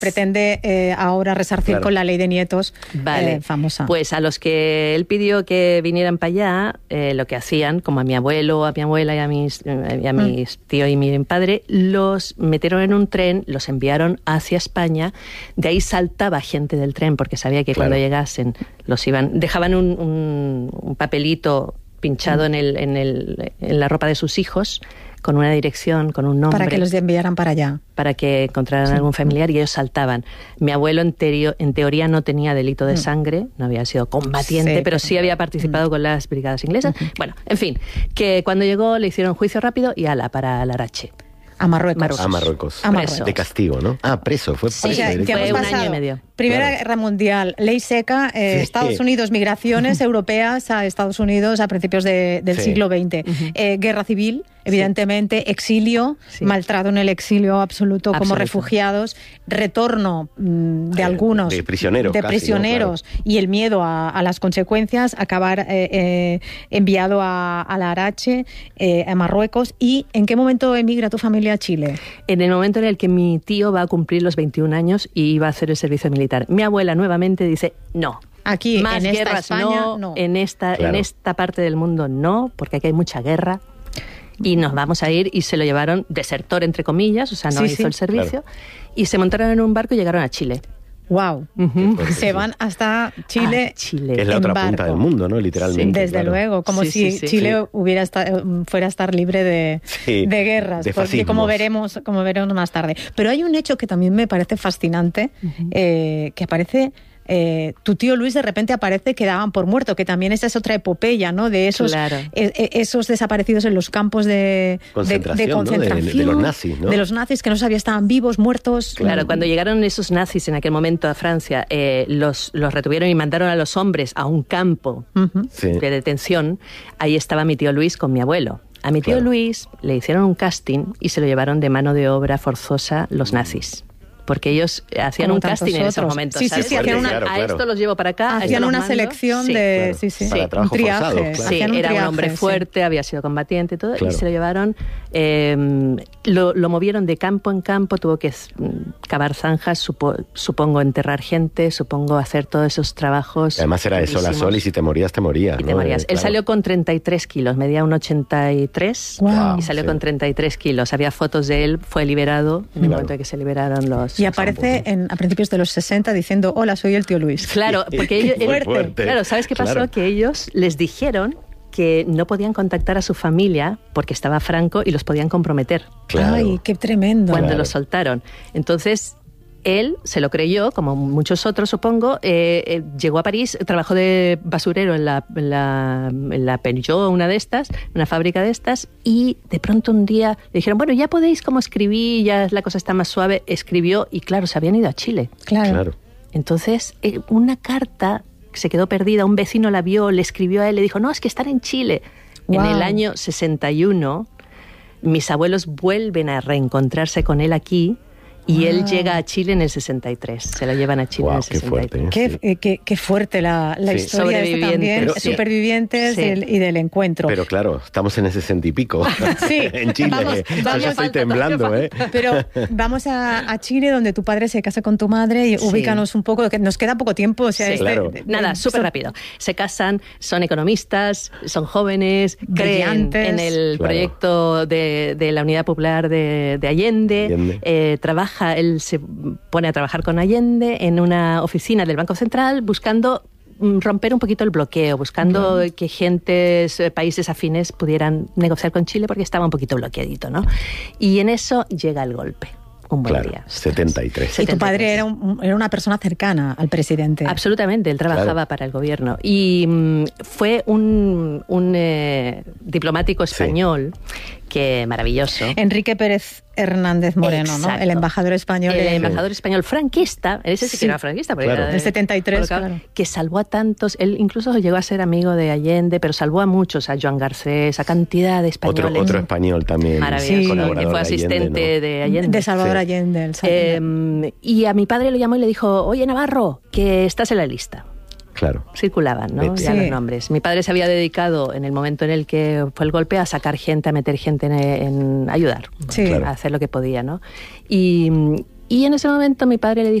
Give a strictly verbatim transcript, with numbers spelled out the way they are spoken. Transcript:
pretende eh, ahora resarcir claro. con la ley de nietos vale. eh, famosa. Pues a los que él pidió que vinieran para allá, eh, lo que hacían, como a mi abuelo, a mi abuela y a mis, y a mis mm. tío y mi padre, los metieron en un tren, los enviaron hacia España, de ahí saltaba gente del tren porque sabía que claro. cuando llegasen los iban, dejaban un, un, un papelito pinchado mm. en, el, en, el, en la ropa de sus hijos, con una dirección, con un nombre. Para que los enviaran para allá. Para que encontraran sí. algún familiar y ellos saltaban. Mi abuelo en, teoría, en teoría no tenía delito de mm. sangre, no había sido combatiente, sí, pero sí había participado mm. con las brigadas inglesas. Mm-hmm. Bueno, en fin, que cuando llegó le hicieron juicio rápido y ala, para Larache. A Marruecos. Marruecos. A Marruecos. A Marruecos. De castigo, ¿no? Ah, preso. Fue preso. Sí, ya, ya fue un año y medio. Primera claro. Guerra Mundial, ley seca, eh, sí. Estados Unidos, migraciones europeas a Estados Unidos a principios de, del sí. siglo veinte. Uh-huh. Eh, guerra civil, evidentemente, sí. exilio, sí. maltrato en el exilio absoluto, absoluto. como refugiados, retorno mmm, de algunos de prisioneros, de casi, prisioneros ¿no? claro. y el miedo a, a las consecuencias, acabar eh, eh, enviado a, a Larache, eh, a Marruecos. ¿Y en qué momento emigra tu familia a Chile? En el momento en el que mi tío va a cumplir los veintiún años y va a hacer el servicio militar. Mi abuela nuevamente dice no. Aquí, más en guerras esta España, no, no. En esta, claro. en esta parte del mundo no, porque aquí hay mucha guerra y nos vamos a ir, y se lo llevaron desertor entre comillas, o sea, no sí, hizo sí. el servicio, claro. y se montaron en un barco y llegaron a Chile. Wow. Uh-huh. Se sí. van hasta Chile. Ah, Chile. Que es la otra barco. punta del mundo, ¿no? Literalmente. Sí, desde claro. luego, como sí, si sí, sí. Chile sí. hubiera esta, fuera a estar libre de, sí, de guerras, de porque como veremos, como veremos más tarde. Pero hay un hecho que también me parece fascinante, uh-huh. eh, que aparece. Eh, tu tío Luis de repente aparece que daban por muerto, que también esa es otra epopeya, ¿no? De esos, claro. eh, esos desaparecidos en los campos de concentración, de, de, concentración ¿no? de, de los nazis, ¿no? De los nazis que no sabía estaban vivos, muertos. Claro, cuando llegaron esos nazis en aquel momento a Francia, eh, los, los retuvieron y mandaron a los hombres a un campo uh-huh. sí. de detención. Ahí estaba mi tío Luis con mi abuelo. A mi tío claro. Luis le hicieron un casting y se lo llevaron de mano de obra forzosa los nazis. Porque ellos hacían como un casting otros. En esos momentos. Sí, sí, sí, hacían una, claro, claro. a esto los llevo para acá. Hacían una selección sí, de. Claro. Sí, sí, para sí. trabajo un triaje. forzado, claro. Sí, un era triaje, un hombre fuerte, sí. había sido combatiente y todo, claro. y se lo llevaron. Eh, lo, lo movieron de campo en campo, tuvo que cavar zanjas, supo, supongo enterrar gente, supongo hacer todos esos trabajos. Además era de sol a sol y si te morías, te morías. Y ¿no? te morías. Eh, Él claro. salió con treinta y tres kilos, medía un ochenta y tres wow. y salió sí. con treinta y tres kilos. Había fotos de él, fue liberado en el claro. momento en que se liberaron los... Y aparece en, a principios de los sesenta diciendo, hola, soy el tío Luis. Claro, porque ellos... Fuerte. Fuerte. Claro, ¿sabes qué pasó? Claro. Que ellos les dijeron que no podían contactar a su familia porque estaba Franco y los podían comprometer. Claro. Ay, qué tremendo. Cuando claro. los soltaron. Entonces... Él se lo creyó, como muchos otros, supongo. Eh, eh, llegó a París, trabajó de basurero en la, en la, en la Peugeot, una de estas, una fábrica de estas, y de pronto un día le dijeron, bueno, ya podéis como escribir, ya la cosa está más suave. Escribió y, claro, se habían ido a Chile. Claro. claro. Entonces, eh, una carta se quedó perdida, un vecino la vio, le escribió a él, le dijo, no, es que están en Chile. Wow. En el año sesenta y uno, mis abuelos vuelven a reencontrarse con él aquí. Y wow. él llega a Chile en el sesenta y tres. Se lo llevan a Chile wow, en el sesenta y tres. Qué fuerte. Qué, sí. eh, qué, qué fuerte la, la sí. historia de este también. Pero, supervivientes sí. del, y del encuentro. Pero claro, estamos en el sesenta y pico. Sí. En Chile. Vamos, vamos, yo estoy temblando, ¿eh? Pero vamos a, a Chile, donde tu padre se casa con tu madre, y sí. ubícanos un poco, que nos queda poco tiempo. O sea, sí, este, claro. de, Nada, súper son... rápido. Se casan, son economistas, son jóvenes, creen en el claro. proyecto de, de la Unidad Popular de, de Allende. Allende. Eh, trabaja, él se pone a trabajar con Allende en una oficina del Banco Central buscando romper un poquito el bloqueo, buscando uh-huh. que gentes, eh, países afines pudieran negociar con Chile porque estaba un poquito bloqueadito, ¿no? Y en eso llega el golpe. Un buen claro, día. setenta y tres. Y tu padre era, un, era una persona cercana al presidente. Absolutamente, él trabajaba claro. para el gobierno. Y um, fue un, un eh, diplomático español sí. que maravilloso. Enrique Pérez Hernández Moreno, Exacto. ¿no? El embajador español. El de... embajador español franquista, ese sí, sí que era franquista. Porque claro. era de, el setenta y tres, claro. Que salvó a tantos, él incluso llegó a ser amigo de Allende, pero salvó a muchos, a Joan Garcés, a cantidad de españoles. Otro, otro español también. Maravilloso, sí. que fue asistente de Allende. ¿no? de Allende. De Salvador sí. Allende. El eh, y a mi padre lo llamó y le dijo, oye Navarro, que estás en la lista. Claro. Circulaban, ¿no? Sí. Ya los nombres. Mi padre se había dedicado, en el momento en el que fue el golpe, a sacar gente, a meter gente en, en ayudar, sí. a hacer lo que podía, ¿no? Y, Y en ese momento mi padre le dijo